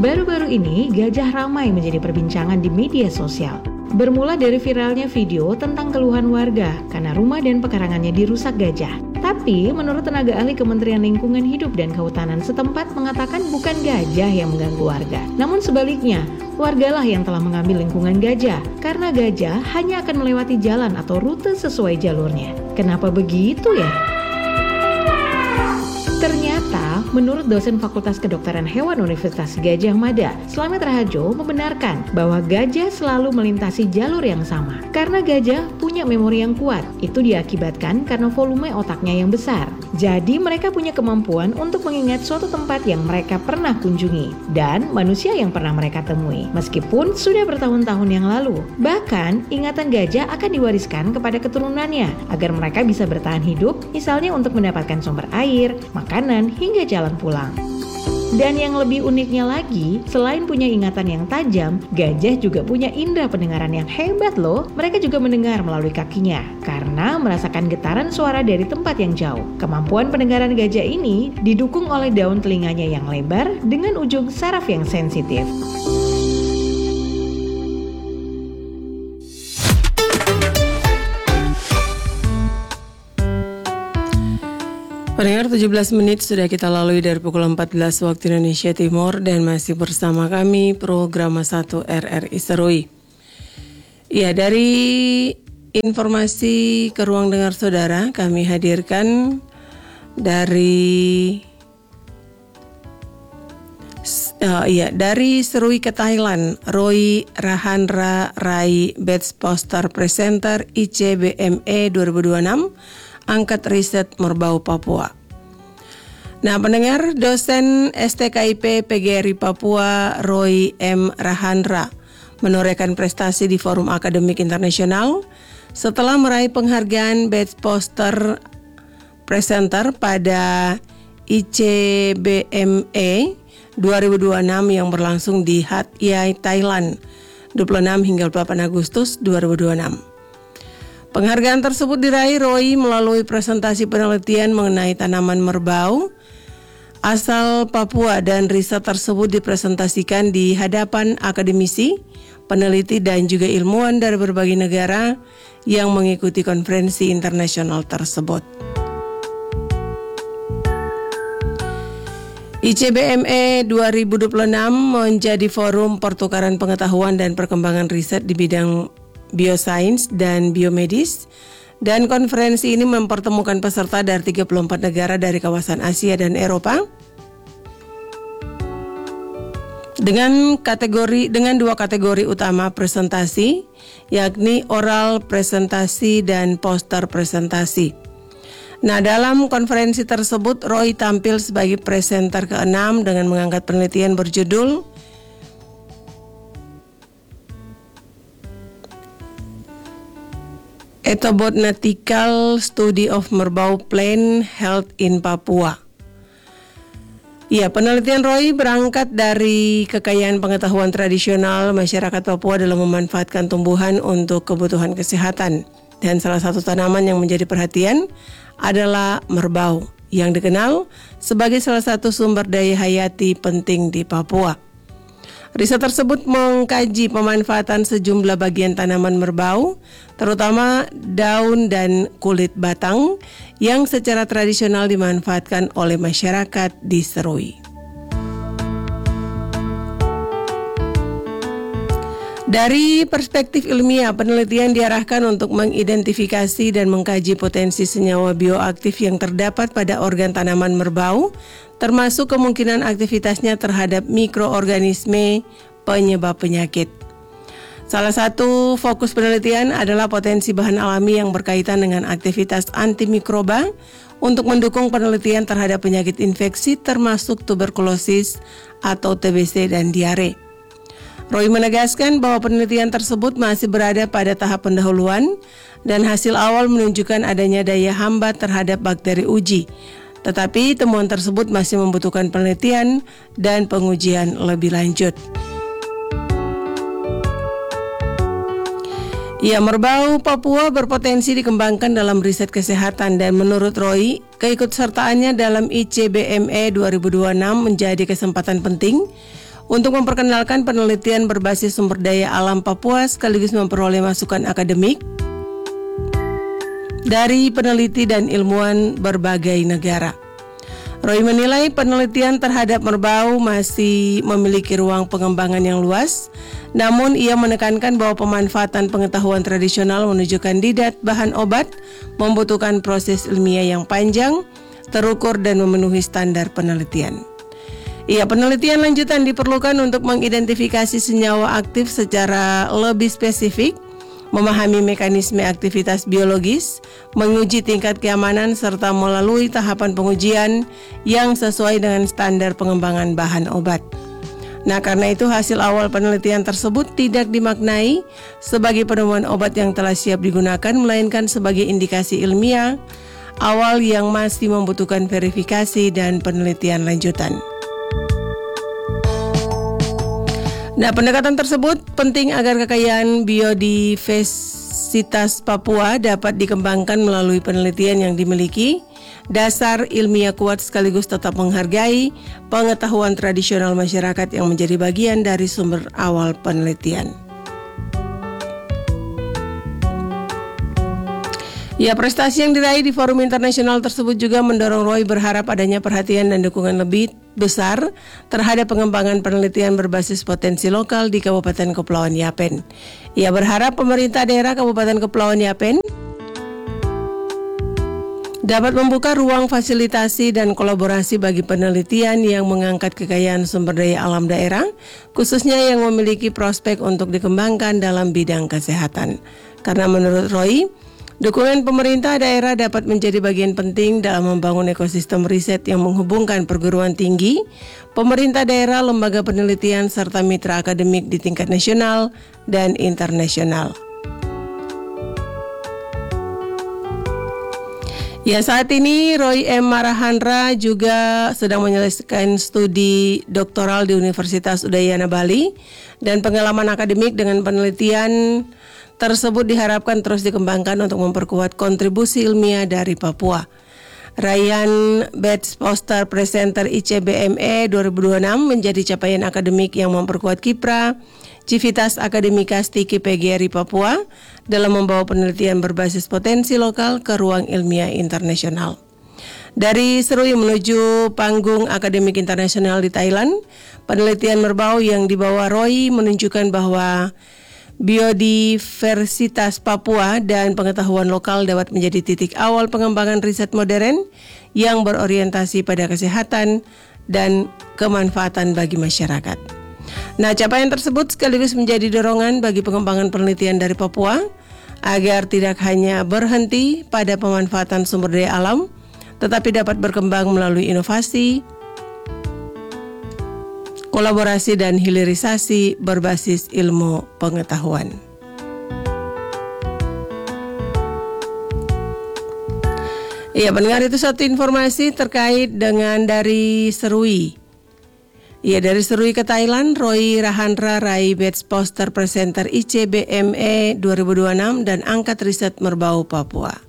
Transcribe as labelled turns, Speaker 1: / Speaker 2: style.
Speaker 1: Baru-baru ini, gajah ramai menjadi perbincangan di media sosial. Bermula dari viralnya video tentang keluhan warga karena rumah dan pekarangannya dirusak gajah. Tapi, menurut tenaga ahli Kementerian Lingkungan Hidup dan Kehutanan setempat mengatakan bukan gajah yang mengganggu warga. Namun sebaliknya, wargalah yang telah mengambil lingkungan gajah karena gajah hanya akan melewati jalan atau rute sesuai jalurnya. Kenapa begitu ya? Ternyata, menurut dosen Fakultas Kedokteran Hewan Universitas Gadjah Mada, Slamet Raharjo membenarkan bahwa gajah selalu melintasi jalur yang sama. Karena gajah punya memori yang kuat, itu diakibatkan karena volume otaknya yang besar. Jadi mereka punya kemampuan untuk mengingat suatu tempat yang mereka pernah kunjungi dan manusia yang pernah mereka temui, meskipun sudah bertahun-tahun yang lalu. Bahkan, ingatan gajah akan diwariskan kepada keturunannya agar mereka bisa bertahan hidup, misalnya untuk mendapatkan sumber air, makanan, hingga jalan pulang. Dan yang lebih uniknya lagi, selain punya ingatan yang tajam, gajah juga punya indera pendengaran yang hebat loh. Mereka juga mendengar melalui kakinya, karena merasakan getaran suara dari tempat yang jauh. Kemampuan pendengaran gajah ini didukung oleh daun telinganya yang lebar dengan ujung saraf yang sensitif.
Speaker 2: Pendengar, 17 menit sudah kita lalui dari pukul 14 waktu Indonesia Timur dan masih bersama kami program 1 RRI Serui. Ya, dari informasi ke ruang dengar saudara kami hadirkan dari Serui ke Thailand. Roy Rahandra Rai Batch Poster Presenter ICBME 2026 angkat riset Merbau Papua. Nah, pendengar, dosen STKIP PGRI Papua Roy M. Rahandra menorehkan prestasi di Forum Akademik Internasional setelah meraih penghargaan Batch Poster Presenter pada ICBME 2026 yang berlangsung di Hat Yai, Thailand, 26 hingga 8 Agustus 2026. Penghargaan tersebut diraih Roy melalui presentasi penelitian mengenai tanaman merbau asal Papua dan riset tersebut dipresentasikan di hadapan akademisi, peneliti dan juga ilmuwan dari berbagai negara yang mengikuti konferensi internasional tersebut. ICBME 2026 menjadi forum pertukaran pengetahuan dan perkembangan riset di bidang biosains dan biomedis, dan konferensi ini mempertemukan peserta dari 34 negara dari kawasan Asia dan Eropa dengan dua kategori utama presentasi, yakni oral presentasi dan poster presentasi. Nah, dalam konferensi tersebut Roy tampil sebagai presenter ke-6 dengan mengangkat penelitian berjudul Ethobotanical Study of Merbau Plant Health in Papua. Ya, penelitian Roy berangkat dari kekayaan pengetahuan tradisional masyarakat Papua dalam memanfaatkan tumbuhan untuk kebutuhan kesehatan. Dan salah satu tanaman yang menjadi perhatian adalah merbau, yang dikenal sebagai salah satu sumber daya hayati penting di Papua. Riset tersebut mengkaji pemanfaatan sejumlah bagian tanaman merbau, terutama daun dan kulit batang yang secara tradisional dimanfaatkan oleh masyarakat di Serui. Dari perspektif ilmiah, penelitian diarahkan untuk mengidentifikasi dan mengkaji potensi senyawa bioaktif yang terdapat pada organ tanaman merbau, termasuk kemungkinan aktivitasnya terhadap mikroorganisme penyebab penyakit. Salah satu fokus penelitian adalah potensi bahan alami yang berkaitan dengan aktivitas antimikroba untuk mendukung penelitian terhadap penyakit infeksi termasuk tuberkulosis atau TBC dan diare. Roy menegaskan bahwa penelitian tersebut masih berada pada tahap pendahuluan dan hasil awal menunjukkan adanya daya hambat terhadap bakteri uji. Tetapi temuan tersebut masih membutuhkan penelitian dan pengujian lebih lanjut. Ya, merbau Papua berpotensi dikembangkan dalam riset kesehatan dan menurut Roy, keikutsertaannya dalam ICBME 2026 menjadi kesempatan penting untuk memperkenalkan penelitian berbasis sumber daya alam Papua sekaligus memperoleh masukan akademik dari peneliti dan ilmuwan berbagai negara. Roy menilai penelitian terhadap merbau masih memiliki ruang pengembangan yang luas, namun ia menekankan bahwa pemanfaatan pengetahuan tradisional menuju kandidat bahan obat membutuhkan proses ilmiah yang panjang, terukur dan memenuhi standar penelitian. Penelitian lanjutan diperlukan untuk mengidentifikasi senyawa aktif secara lebih spesifik, memahami mekanisme aktivitas biologis, menguji tingkat keamanan, serta melalui tahapan pengujian yang sesuai dengan standar pengembangan bahan obat. Nah, karena itu hasil awal penelitian tersebut tidak dimaknai sebagai penemuan obat yang telah siap digunakan, melainkan sebagai indikasi ilmiah awal yang masih membutuhkan verifikasi dan penelitian lanjutan. Nah, pendekatan tersebut penting agar kekayaan biodiversitas Papua dapat dikembangkan melalui penelitian yang dimiliki, dasar ilmiah kuat sekaligus tetap menghargai pengetahuan tradisional masyarakat yang menjadi bagian dari sumber awal penelitian. Prestasi yang diraih di forum internasional tersebut juga mendorong Roy berharap adanya perhatian dan dukungan lebih besar terhadap pengembangan penelitian berbasis potensi lokal di Kabupaten Kepulauan Yapen. Ia berharap pemerintah daerah Kabupaten Kepulauan Yapen dapat membuka ruang fasilitasi dan kolaborasi bagi penelitian yang mengangkat kekayaan sumber daya alam daerah, khususnya yang memiliki prospek untuk dikembangkan dalam bidang kesehatan. Karena menurut Roy, dukungan pemerintah daerah dapat menjadi bagian penting dalam membangun ekosistem riset yang menghubungkan perguruan tinggi, pemerintah daerah, lembaga penelitian, serta mitra akademik di tingkat nasional dan internasional. Saat ini Roy M. Marahandra juga sedang menyelesaikan studi doktoral di Universitas Udayana Bali, dan pengalaman akademik dengan penelitian tersebut diharapkan terus dikembangkan untuk memperkuat kontribusi ilmiah dari Papua. Raihan Batch Poster Presenter ICBME 2026 menjadi capaian akademik yang memperkuat kiprah Civitas Academica Stiki PGRI Papua dalam membawa penelitian berbasis potensi lokal ke ruang ilmiah internasional. Dari Serui menuju panggung akademik internasional di Thailand, penelitian merbau yang dibawa Roy menunjukkan bahwa biodiversitas Papua dan pengetahuan lokal dapat menjadi titik awal pengembangan riset modern yang berorientasi pada kesehatan dan kemanfaatan bagi masyarakat. Nah, capaian tersebut sekaligus menjadi dorongan bagi pengembangan penelitian dari Papua agar tidak hanya berhenti pada pemanfaatan sumber daya alam, tetapi dapat berkembang melalui inovasi, kolaborasi dan hilirisasi berbasis ilmu pengetahuan. Pendengar, itu satu informasi terkait dengan dari Serui. Dari Serui ke Thailand, Roy Rahandra raih Batch Poster Presenter ICBME 2026 dan angkat riset merbau Papua.